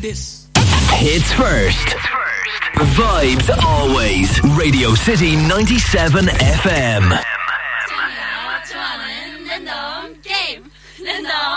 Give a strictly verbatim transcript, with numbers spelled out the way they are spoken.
this. Hits first. Vibes always. Radio City ninety-seven F M.